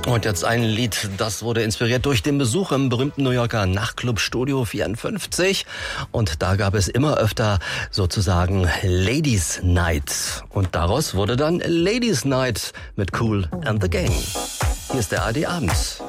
Und jetzt ein Lied, das wurde inspiriert durch den Besuch im berühmten New Yorker Nachtclub Studio 54. Und da gab es immer öfter sozusagen Ladies Night. Und daraus wurde dann Ladies Night mit Kool and the Gang. Hier ist der ARD Abend.